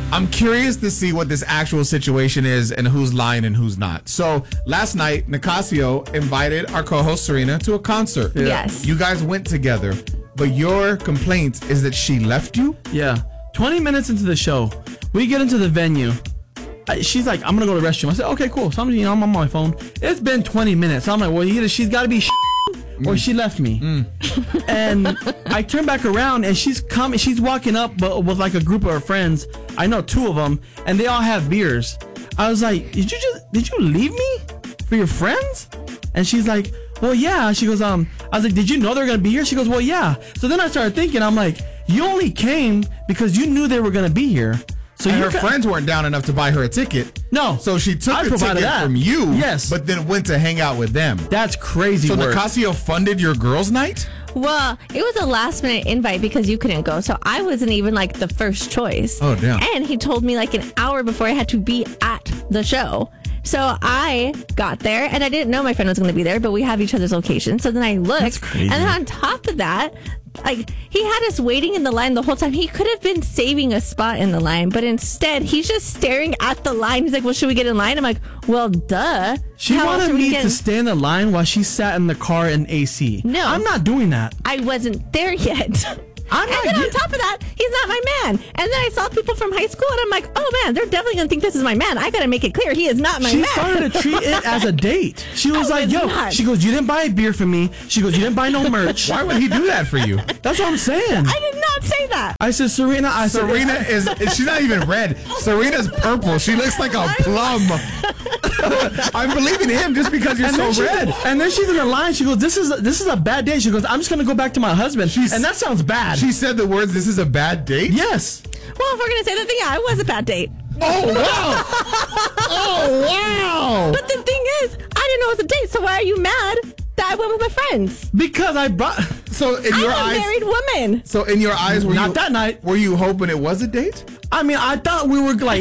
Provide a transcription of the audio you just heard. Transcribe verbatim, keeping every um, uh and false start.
I'm curious to see what this actual situation is and who's lying and who's not. So last night, Nicasio invited our co-host Serena to a concert. Yeah. Yes. You guys went together, but your complaint is that she left you? Yeah. twenty minutes into the show, we get into the venue. I, she's like, I'm going to go to the restroom. I said, okay, cool. So I'm, you know, I'm on my phone. It's been twenty minutes. I'm like, well, either she's got to be sh- or she left me. Mm. And I turn back around and she's coming. She's walking up but with like a group of her friends. I know two of them, and they all have beers. I was like, did you just, did you leave me for your friends? And she's like, well, yeah. She goes, um, I was like, did you know they were going to be here? She goes, well, yeah. So then I started thinking, I'm like, you only came because you knew they were going to be here. So and you her ca- friends weren't down enough to buy her a ticket. No. So she took I a ticket that. from you. Yes. But then went to hang out with them. That's crazy So work. Nicasio funded your girls' night? Well, it was a last minute invite because you couldn't go. So I wasn't even like the first choice. Oh, damn. And he told me like an hour before I had to be at the show. So I got there and I didn't know my friend was going to be there, but we have each other's location. So then I looked. That's crazy. And then on top of that, like he had us waiting in the line the whole time. He could have been saving a spot in the line, but instead he's just staring at the line. He's like, well, should we get in line? I'm like, well, duh. She How else wanted are we me getting- to stay in the line while she sat in the car in A C. No. I'm not doing that. I wasn't there yet. I'm and not then on get- top of that, he's not my man. And then I saw people from high school, and I'm like, oh man, they're definitely gonna think this is my man. I gotta make it clear, he is not my She man. started to treat it as a date. She was No, like, it's yo, not. she goes, you didn't buy a beer for me. She goes, you didn't buy no merch. Why would he do that for you? That's what I'm saying. I did not say that. I said, Serena, I said, Serena is, she's not even red. Serena's purple. She looks like a plum. I'm believing him just because you're and so then she- red. And then she's in the line. She goes, this is this is a bad day. She goes, I'm just gonna go back to my husband. She's- and that sounds bad. She said the words, this is a bad date? yes. Well, if we're gonna say that, then yeah, it was a bad date. Oh, wow. Oh, wow. But the thing is, I didn't know it was a date, so why are you mad that I went with my friends? Because I brought. So in your I'm a eyes, married woman. so in your eyes, were Not you, that night. Were you hoping it was a date? I mean, I thought we were like